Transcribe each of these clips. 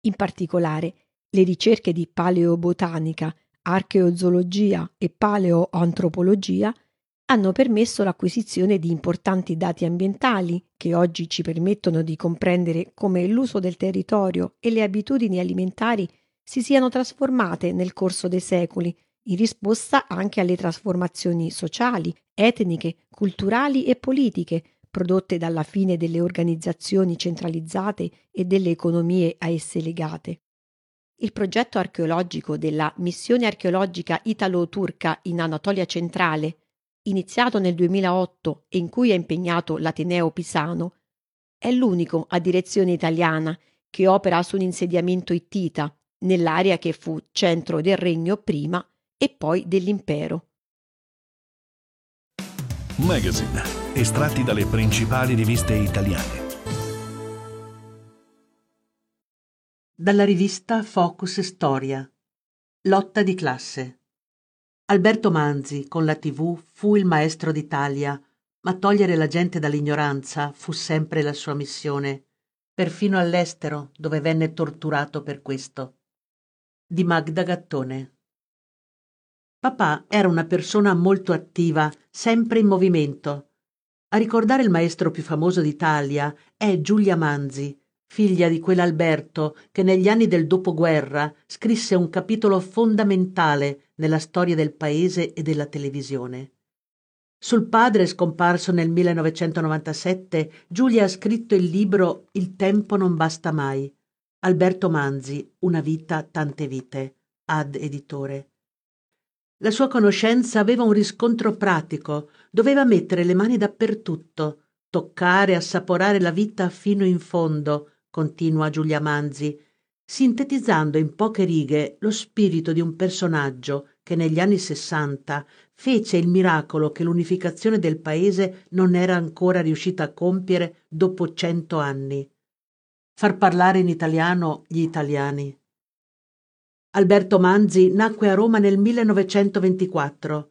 In particolare, le ricerche di paleobotanica, archeozoologia e paleoantropologia hanno permesso l'acquisizione di importanti dati ambientali che oggi ci permettono di comprendere come l'uso del territorio e le abitudini alimentari si siano trasformate nel corso dei secoli, in risposta anche alle trasformazioni sociali, etniche, culturali e politiche prodotte dalla fine delle organizzazioni centralizzate e delle economie a esse legate. Il progetto archeologico della Missione archeologica italo-turca in Anatolia centrale, iniziato nel 2008 e in cui è impegnato l'Ateneo Pisano, è l'unico a direzione italiana che opera su un insediamento ittita nell'area che fu centro del regno prima e poi dell'impero. Magazine, estratti dalle principali riviste italiane. Dalla rivista Focus Storia. Lotta di classe. Alberto Manzi, con la TV, fu il maestro d'Italia, ma togliere la gente dall'ignoranza fu sempre la sua missione, perfino all'estero, dove venne torturato per questo. Di Magda Gattone. Papà era una persona molto attiva, sempre in movimento. A ricordare il maestro più famoso d'Italia è Giulia Manzi, figlia di quell'Alberto che negli anni del dopoguerra scrisse un capitolo fondamentale nella storia del paese e della televisione. Sul padre, scomparso nel 1997, Giulia ha scritto il libro Il tempo non basta mai. Alberto Manzi, Una vita, tante vite, ad editore. La sua conoscenza aveva un riscontro pratico, doveva mettere le mani dappertutto, toccare, assaporare la vita fino in fondo, continua Giulia Manzi, sintetizzando in poche righe lo spirito di un personaggio che negli anni '60 fece il miracolo che l'unificazione del paese non era ancora riuscita a compiere dopo 100 anni. Far parlare in italiano gli italiani. Alberto Manzi nacque a Roma nel 1924.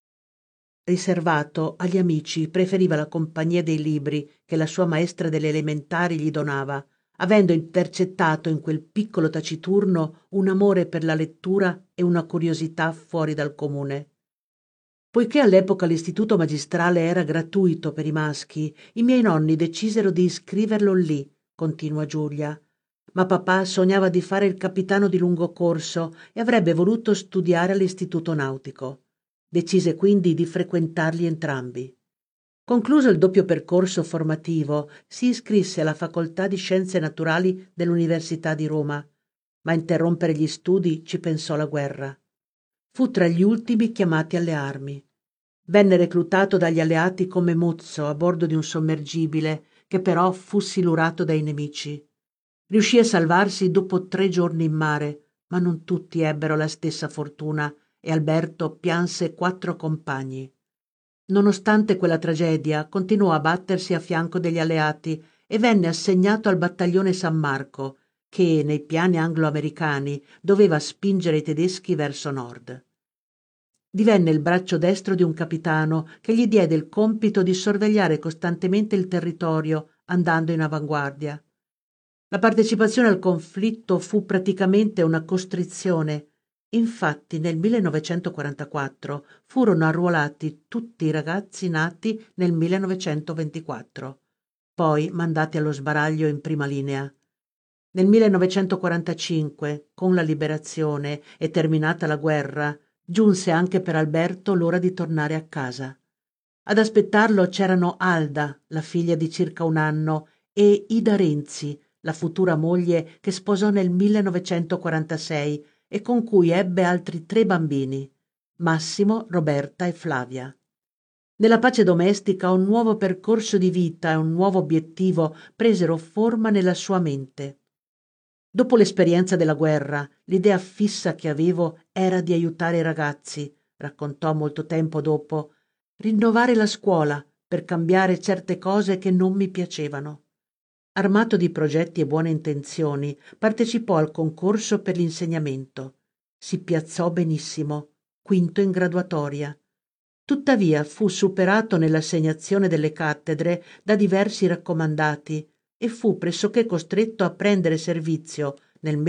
Riservato agli amici, preferiva la compagnia dei libri che la sua maestra delle elementari gli donava, avendo intercettato in quel piccolo taciturno un amore per la lettura e una curiosità fuori dal comune. Poiché all'epoca l'istituto magistrale era gratuito per i maschi, i miei nonni decisero di iscriverlo lì, continua Giulia. Ma papà sognava di fare il capitano di lungo corso e avrebbe voluto studiare all'istituto nautico. Decise quindi di frequentarli entrambi. Concluso il doppio percorso formativo, si iscrisse alla Facoltà di Scienze Naturali dell'Università di Roma, ma a interrompere gli studi ci pensò la guerra. Fu tra gli ultimi chiamati alle armi. Venne reclutato dagli alleati come mozzo a bordo di un sommergibile, che però fu silurato dai nemici. Riuscì a salvarsi dopo 3 giorni in mare, ma non tutti ebbero la stessa fortuna e Alberto pianse 4 compagni. Nonostante quella tragedia, continuò a battersi a fianco degli alleati e venne assegnato al battaglione San Marco, che, nei piani anglo-americani, doveva spingere i tedeschi verso nord. Divenne il braccio destro di un capitano che gli diede il compito di sorvegliare costantemente il territorio, andando in avanguardia. La partecipazione al conflitto fu praticamente una costrizione. Infatti nel 1944 furono arruolati tutti i ragazzi nati nel 1924, poi mandati allo sbaraglio in prima linea. Nel 1945, con la liberazione e terminata la guerra, giunse anche per Alberto l'ora di tornare a casa. Ad aspettarlo c'erano Alda, la figlia di circa 1 anno, e Ida Renzi, la futura moglie che sposò nel 1946 e con cui ebbe altri 3 bambini, Massimo, Roberta e Flavia. Nella pace domestica un nuovo percorso di vita e un nuovo obiettivo presero forma nella sua mente. Dopo l'esperienza della guerra, l'idea fissa che avevo era di aiutare i ragazzi, raccontò molto tempo dopo, rinnovare la scuola per cambiare certe cose che non mi piacevano. Armato di progetti e buone intenzioni, partecipò al concorso per l'insegnamento. Si piazzò benissimo, quinto in graduatoria. Tuttavia fu superato nell'assegnazione delle cattedre da diversi raccomandati e fu pressoché costretto a prendere servizio nel